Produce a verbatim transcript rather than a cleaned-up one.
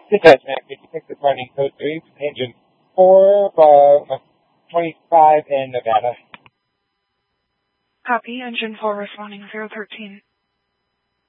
This is Mac fifty-six is running code three, engine four, uh, twenty-five in Nevada. Copy, engine four responding zero thirteen.